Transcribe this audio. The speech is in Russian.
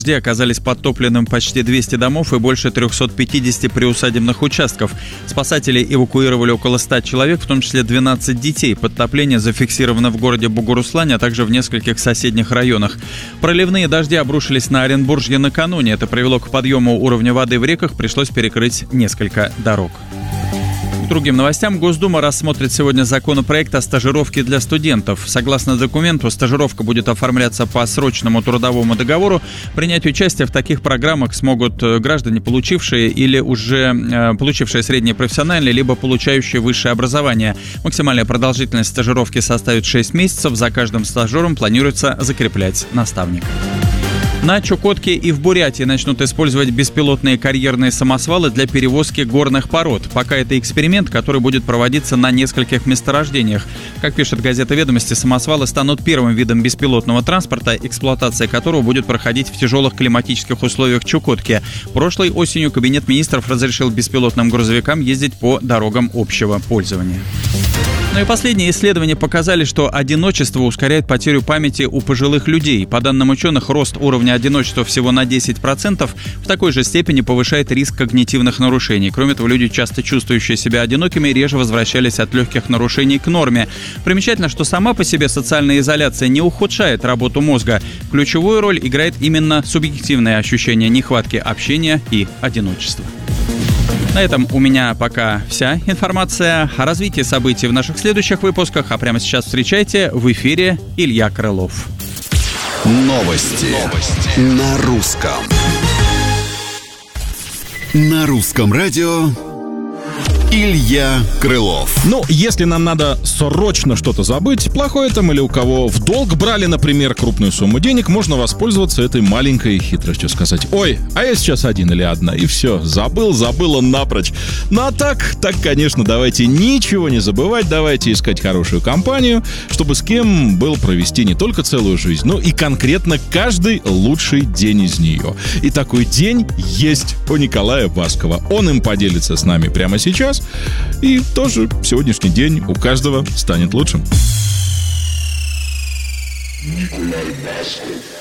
Где оказались подтопленным почти 200 домов и больше 350 приусадебных участков. Спасатели эвакуировали около 100 человек, в том числе 12 детей. Подтопление зафиксировано в городе Бугуруслане, а также в нескольких соседних районах. Проливные дожди обрушились на Оренбуржье накануне. Это привело к подъему уровня воды в реках, пришлось перекрыть несколько дорог. К другим новостям. Госдума рассмотрит сегодня законопроект о стажировке для студентов. Согласно документу, стажировка будет оформляться по срочному трудовому договору. Принять участие в таких программах смогут граждане, получившие или уже получившие среднее профессиональное, либо получающие высшее образование. Максимальная продолжительность стажировки составит 6 месяцев. За каждым стажером планируется закреплять наставника. На Чукотке и в Бурятии начнут использовать беспилотные карьерные самосвалы для перевозки горных пород. Пока это эксперимент, который будет проводиться на нескольких месторождениях. Как пишет газета «Ведомости», самосвалы станут первым видом беспилотного транспорта, эксплуатация которого будет проходить в тяжелых климатических условиях Чукотки. Прошлой осенью Кабинет министров разрешил беспилотным грузовикам ездить по дорогам общего пользования. Ну и последние исследования показали, что одиночество ускоряет потерю памяти у пожилых людей. По данным ученых, рост уровня одиночества всего на 10% в такой же степени повышает риск когнитивных нарушений. Кроме того, люди, часто чувствующие себя одинокими, реже возвращались от легких нарушений к норме. Примечательно, что сама по себе социальная изоляция не ухудшает работу мозга. Ключевую роль играет именно субъективное ощущение нехватки общения и одиночества. На этом у меня пока вся информация. О развитии событий в наших следующих выпусках. А прямо сейчас встречайте в эфире Илья Крылов. Новости. На русском. На русском радио Илья Крылов. Ну, если нам надо срочно что-то забыть, плохое там или у кого в долг брали, например, крупную сумму денег, можно воспользоваться этой маленькой хитростью. Сказать: ой, а я сейчас один или одна, и все, забыла напрочь. Ну а так, конечно, давайте ничего не забывать, давайте искать хорошую компанию, чтобы с кем было провести не только целую жизнь, но и конкретно каждый лучший день из нее. И такой день есть у Николая Баскова. Он им поделится с нами прямо сейчас. И тоже сегодняшний день у каждого станет лучшим. Николай Басков.